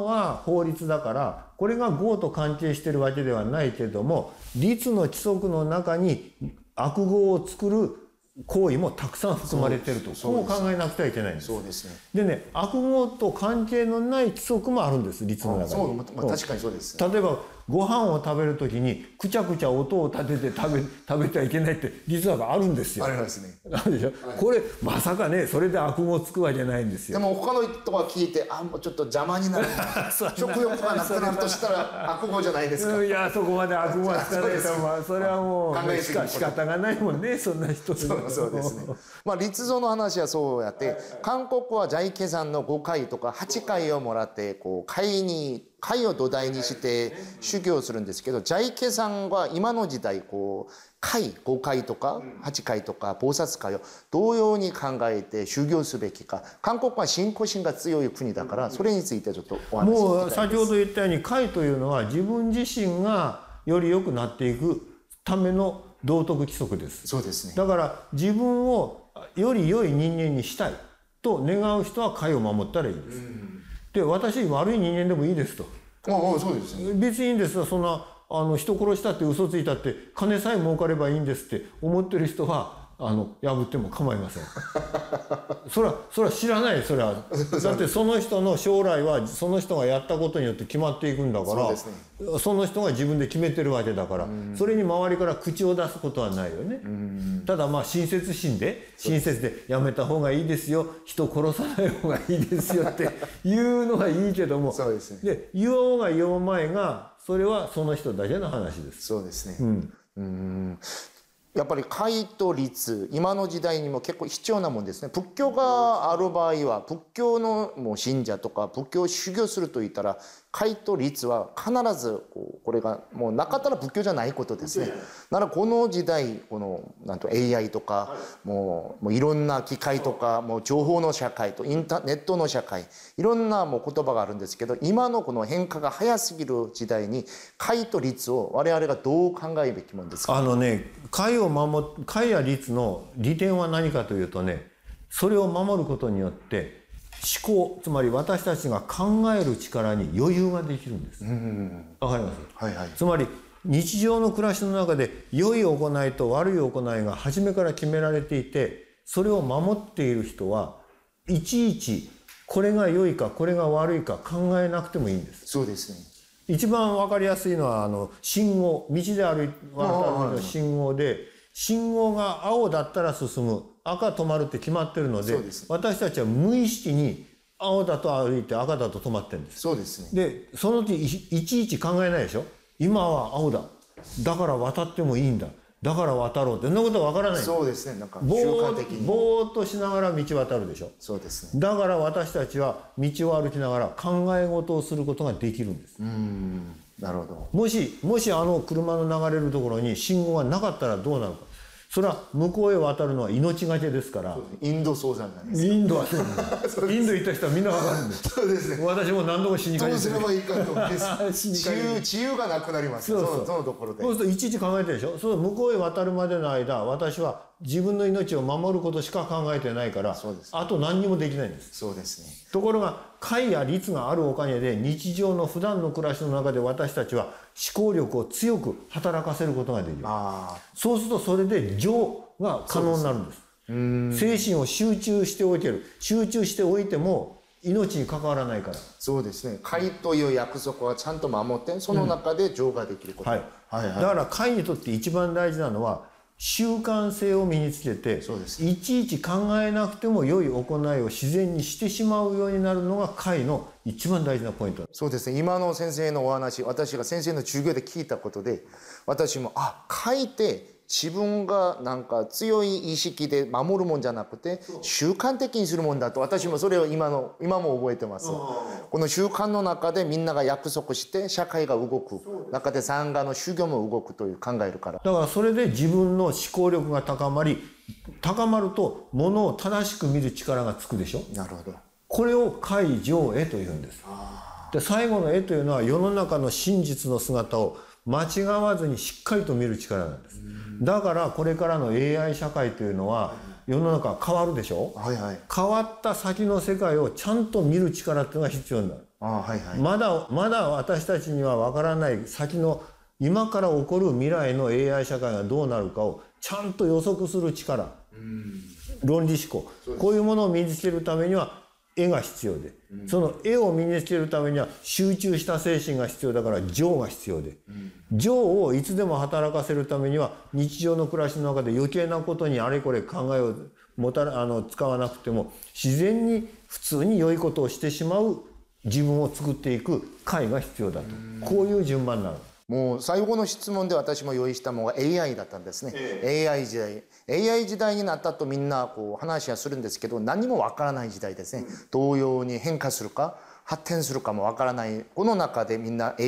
は法律だから、これが業と関係してるわけではないけれども、律の規則の中に悪業を作る行為もたくさん含まれてると、こう考えなくてはいけないんです。 そうですね。 でね、悪業と関係のない規則もあるんです、律の中に。 そう、まあ、確かにそうです。 例えば、ご飯を食べるときに、くちゃくちゃ音を立てて食べてはいけないって、律はあるんですよ。 ありますね。 あるでしょ、はい、これ、まさかね、それで悪業つくわけじゃないんですよ。 でも、他の人が聞いて、もうちょっと邪魔になる。食欲がなくなるとしたら、悪業じゃないですか。 いや、そこまで悪業はつかないと、まあ、それはもう、仕方がないもんね、そんな人。 そうですね。まあ、律造の話はそうやって、韓国は財家さんの5回とか8回をもらって、こう、会を土台にして修行するんですけど、財家さんは今の時代、こう、5回とか8回とか菩薩会を同様に考えて修行すべきか。韓国は信仰心が強い国だから、それについてちょっとお話しもう先ほど言ったように、会というのは自分自身がより良くなっていくための道徳規則です。 そうですね。 だから自分をより良い人間にしたいと願う人は会を守ったらいいです。で、私悪い人間でもいいですと。 そうですね。 別にいいんですよ。そんな人殺したって嘘ついたって金さえ儲かればいいんですって思ってる人は破っても構いません。それは知らない。それはだってその人の将来はその人がやったことによって決まっていくんだから、その人が自分で決めてるわけだから、それに周りから口を出すことはないよね。ただまあ親切でやめた方がいいですよ、人殺さない方がいいですよって言うのはいいけども、 そうですね。 で言おうが言おうまいがそれはその人だけの話です。 そうですね。やっぱり戒と律、今の時代にも結構必要なもんですね。仏教がある場合は、仏教のもう信者とか仏教を修行すると言ったら、戒と律は必ずこれがもうなかったら仏教じゃないことですね。ならこの時代、なんと AI とか、もういろんな機械とか、もう情報の社会とインターネットの社会、いろんなもう言葉があるんですけど、今のこの変化が早すぎる時代に、戒と律を我々がどう考えるべきもんですか？ 戒や律の利点は何かというとね、それを守ることによって思考、つまり私たちが考える力に余裕ができるんです。わかります？ はいはい。 つまり日常の暮らしの中で良い行いと悪い行いが初めから決められていて、それを守っている人はいちいちこれが良いかこれが悪いか考えなくてもいいんです。 そうですね。 一番わかりやすいのは信号、道で渡るの信号で、信号が青だったら進む、赤止まるって決まってるので、私たちは無意識に青だと歩いて赤だと止まってるんです。 そうですね。 で、そのうちいちいち考えないでしょ。今は青だ。だから渡ってもいいんだ。だから渡ろうって、そんなことはわからない。 そうですね。なんか習慣的にぼーっとしながら道渡るでしょ。 そうですね。 だから私たちは道を歩きながら考え事をすることができるんです。 なるほど。 もし車の流れるところに信号がなかったらどうなるか。それは向こうへ渡るのは命がけですから。 インドそうじゃないですか。 インドはそうインド行った人はみんなわかるんです。 そうですね。 私も何度も死にかけて。 どうすればいいかと。自由がなくなります。そのところで。 そうするといちいち考えてるでしょ。そう向こうへ渡るまでの間、私は自分の命を守ることしか考えてないから、あと何にもできないんです。 そうですね。 ところが戒や律があるおかげで日常の普段の暮らしの中で私たちは思考力を強く働かせることができる。そうするとそれで情が可能になるんです。精神を集中しておいてる。集中しておいても命に関わらないから。 そうですね。戒という約束はちゃんと守って、その中で情ができること。だから戒にとって一番大事なのは習慣性を身につけて、いちいち考えなくても良い行いを自然にしてしまうようになるのが戒の一番大事なポイント。 そうですね。今の先生のお話、私が先生の授業で聞いたことで、私も戒って自分がなんか強い意識で守るもんじゃなくて習慣的にするもんだと、私もそれを今も覚えてます。この習慣の中でみんなが約束して社会が動く中でサンガの修行も動くという考えるから。 だからそれで自分の思考力が高まると物を正しく見る力がつくでしょ。 なるほど。 これを戒定慧というんです。で最後の慧というのは世の中の真実の姿を間違わずにしっかりと見る力なんです。だからこれからの AI 社会というのは世の中変わるでしょ。 はいはい。 変わった先の世界をちゃんと見る力っていうのが必要になる。 はいはい。 まだ私たちには分からない先の今から起こる未来の AI 社会がどうなるかをちゃんと予測する力、論理思考、こういうものを身につけるためには絵が必要で、その絵を身につけるためには集中した精神が必要だから情が必要で、情をいつでも働かせるためには日常の暮らしの中で余計なことにあれこれ考えを使わなくても自然に普通に良いことをしてしまう自分を作っていく会が必要だと、こういう順番になる。 もう最後の質問で私も用意したものが AI だったんですね。AI 時代。AI 時代になったとみんなこう話はするんですけど、何もわからない時代ですね。どうように変化するか、発展するかもわからない。この中でみんな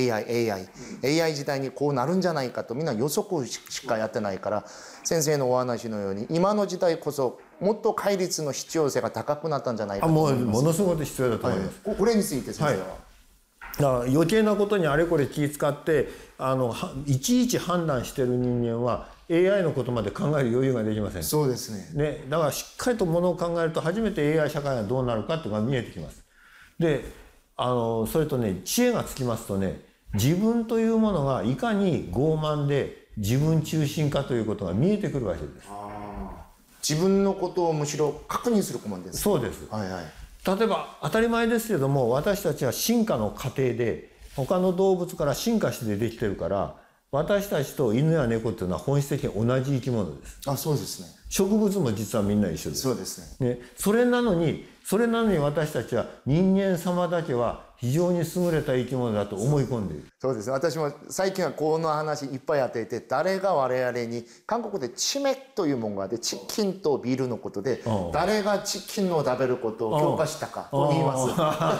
AI 時代にこうなるんじゃないかとみんな予測しかやってないから、先生のお話のように今の時代こそもっと戒律の必要性が高くなったんじゃないかと思います。 ものすごく必要だと思います。 これについて先生は、 だから余計なことにあれこれ気遣っていちいち判断してる人間は AI のことまで考える余裕ができません。 そうですね。 だからしっかりとものを考えると初めて AI 社会がどうなるかっていうのが見えてきます。でそれとね、知恵がつきますとね、自分というものがいかに傲慢で自分中心かということが見えてくるわけです。 自分のことをむしろ確認するコマンです。 そうです。例えば当たり前ですけども、私たちは進化の過程で他の動物から進化してできてるから、私たちと犬や猫っていうのは本質的に同じ生き物です。 そうですね。 植物も実はみんな一緒です。 そうですね。 それなのに私たちは人間様だけは非常に優れた生き物だと思い込んでいる。 そうですね。私も最近はこの話いっぱい当てて、誰が我々に韓国でチメというものがあって、チキンとビールのことで、誰がチキンを食べることを強化したかと言います。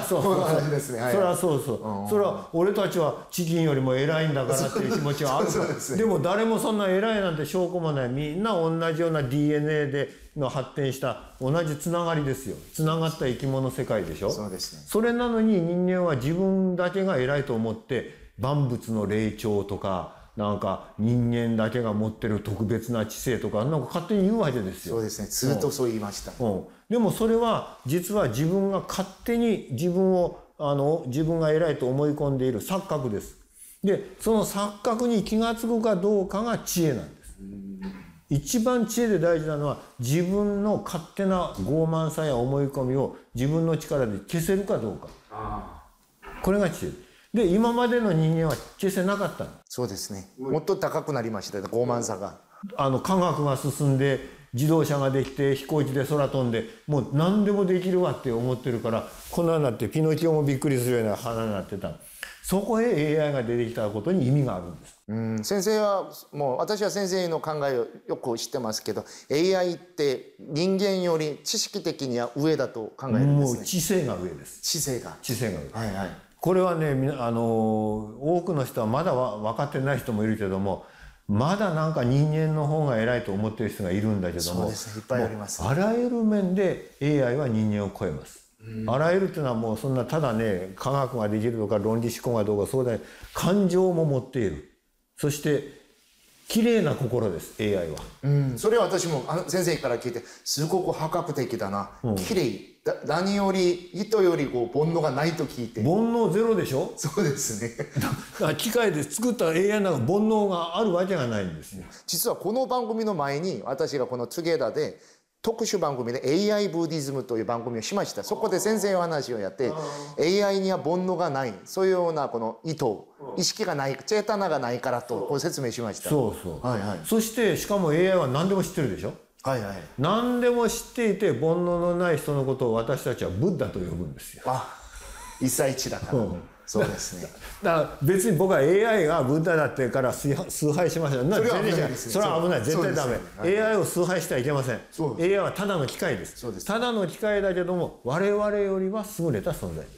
そういう話ですね。 それはそうそう。それは俺たちはチキンよりも偉いんだからっていう気持ちはある。でも誰もそんな偉いなんて証拠もない。みんな同じような DNA での発展した同じつながりですよ。つながった生き物世界でしょ。 そうですね。 それなのに人間は自分だけが偉いと思って万物の霊長とかなんか人間だけが持ってる特別な知性とかなんか勝手に言うわけですよ。 そうですね。ずっとそう言いました。 でもそれは実は自分が勝手に自分が偉いと思い込んでいる錯覚です。でその錯覚に気が付くかどうかが知恵なんです。一番知恵で大事なのは自分の勝手な傲慢さや思い込みを自分の力で消せるかどうか。これが知恵で、今までの人間は消せなかったの。 そうですね。もっと高くなりましたね、傲慢さが。 科学が進んで自動車ができて飛行機で空飛んでもう何でもできるわって思ってるから、こんなになってピノキオもびっくりするような花になってた。そこへ AI が出てきたことに意味があるんです。 先生はもう私は先生の考えをよく知ってますけど、 AI って人間より知識的には上だと考えるんですね。 もう知性が上です。知性が上。これはね、多くの人はまだ分かってない人もいるけども、まだなんか人間の方が偉いと思ってる人がいるんだけども、 そうですね、いっぱいあります。 あらゆる面で AI は人間を超えます。あらゆるっていうのはもうそんなただね、科学ができるとか論理思考がどうかそうだよ。感情も持っている。そして綺麗な心です、 AI は。 それは私も先生から聞いてすごく破格的だな、綺麗何より人より煩悩がないと聞いて。 煩悩ゼロでしょ。 そうですね。 機械で作った AI なんか煩悩があるわけがないんですよ。 実はこの番組の前に私がこの「トゥゲダ」で特殊番組で AI ブーディズムという番組をしました。そこで先生の話をやって、 AI には煩悩がない、そういうようなこの意識がない、チェータナがないからとこう説明しました。そしてしかも AI は何でも知ってるでしょ。何でも知っていて煩悩のない人のことを私たちはブッダと呼ぶんですよ。一対一だから。そうですね。 だから別に僕は AI がブッダだってから崇拝しました。それは危ないです。それは危ない。絶対ダメ。AI を崇拝してはいけません。AI はただの機械です。ただの機械だけども我々よりは優れた存在です。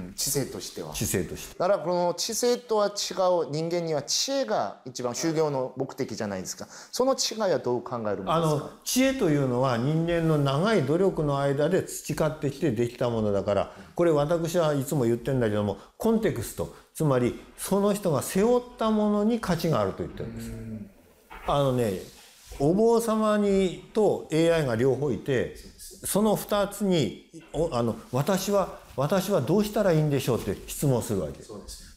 知性としては。 知性として。 だからこの知性とは違う人間には知恵が一番修行の目的じゃないですか。その違いはどう考えるんですか。 知恵というのは人間の長い努力の間で培ってきてできたものだから、これ私はいつも言ってるんだけども、コンテクスト、つまりその人が背負ったものに価値があると言ってるんです。 お坊様にと AI が両方いて、その2つに私はどうしたらいいんでしょうって質問するわけ。 そうです。